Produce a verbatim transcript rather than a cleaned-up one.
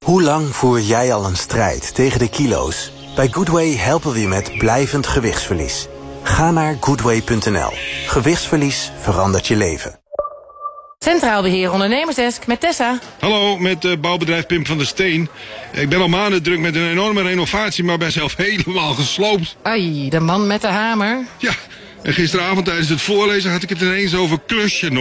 Hoe lang voer jij al een strijd tegen de kilo's? Bij Goodway helpen we je met blijvend gewichtsverlies. Ga naar goodway punt n l. Gewichtsverlies verandert je leven. Centraal Beheer Ondernemersdesk met Tessa. Hallo, met uh, bouwbedrijf Pim van der Steen. Ik ben al maanden druk met een enorme renovatie, maar ben zelf helemaal gesloopt. Ai, de man met de hamer. Ja, en gisteravond tijdens het voorlezen had ik het ineens over klusje.